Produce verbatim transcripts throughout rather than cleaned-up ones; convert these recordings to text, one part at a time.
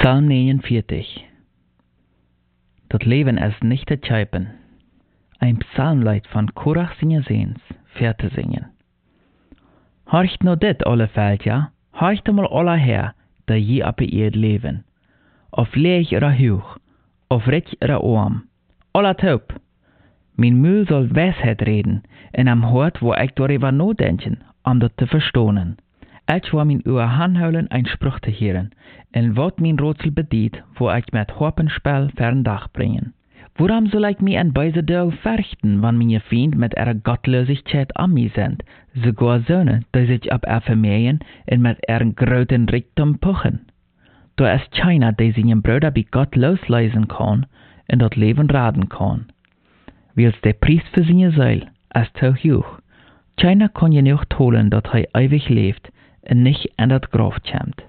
Psalm negenenveertig. Dat Leben ist nicht te tjeipen. Ein Psalmlied von Korach seine Seens, für te singen. Horcht no dit, alle veld, ja? Horcht mal alle her, da je op eerd leven. Of leeg oder hoog, of rich oder arm. Alla taub. Mijn Mühl soll Weisheit reden, in am Hort, wo ich darüber nodenken, um dat te verstonen. Ich war min uw handhouden ein Spruch te hören, en wat min Rätsel bediet, wo ich mit Hoppenspel fern Dach bringen. Worum soll ich mir an beise Dau verrichten, wann meine Feind mit ihrer Gottlosigkeit an mir sind, sogar Söhne, die sich ab er vermehren und mit ihren großen Reichtum puchen? Da ist keiner, der seinen Bruder bei Gott losleisen kann und das Leben raten kann. Wils der Priest für seine Seele ist zu hoch. Keiner kann genug holen, dass er ewig lebt und nicht in das Grab kommt.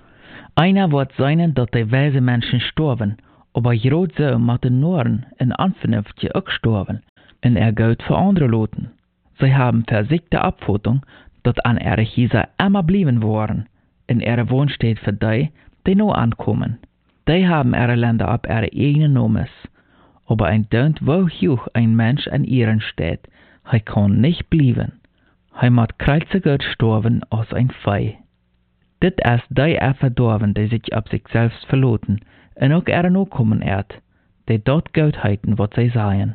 Einer wird sein, dass die weise Menschen sterben, aber gerade so mit den Noren in Anvernunft auch sterben, und er gilt für andere Leute. Sie haben für sich die Abfutung, dass an ihre Häuser immer blieben waren, in ihre Wohnstätte für die, die noch ankommen. Die haben ihre Länder ab ihre eigenen Nomes. Aber ein Dönt, wo hoch ein Mensch an ihren steht, er kann nicht blieben. Er muss kreuziger sterben als ein Fei. Dit ist die er verdorven, die sich ab sich selbst verloten, und auch er noch kommen erd, die dort Geld heiten, was sie sagen.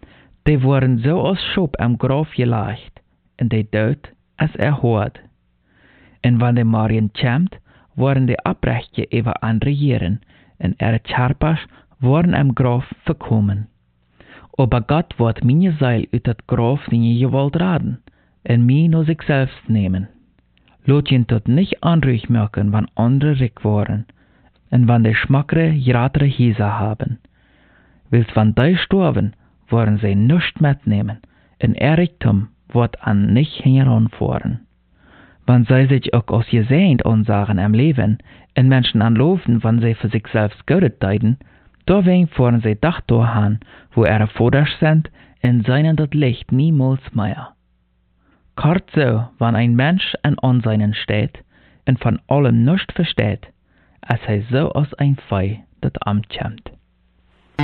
Die waren so aus Schub am Graf geleicht, und die dort als er hört. Und wenn die Marien kämmt, waren die Abrechte über andere Jeren, und ihre Charpas waren am Graf verkommen. Aber Gott wird meine Seil ut dat Graf seine Gewalt raden, und mich nur sich selbst nehmen. Lot ihn tot nicht anruhig merken, wann andere rick waren, und wann die schmackere, gratere Häuser haben. Wils wann die sterben, wollen sie nichts mitnehmen, und ihr Reichtum wird an nicht heranfahren. Wann sie sich auch aus Gesehnt ansagen am Leben, und Menschen anlaufen, wann sie für sich selbst Gott deuten, dawein fahren sie Dach dahin, wo ihre Vater sind, und seinen das Licht niemals mehr. Kort so, wenn ein Mensch an Anseinen steht und von allem nichts versteht, als er so aus ein Fei das Amt kommt.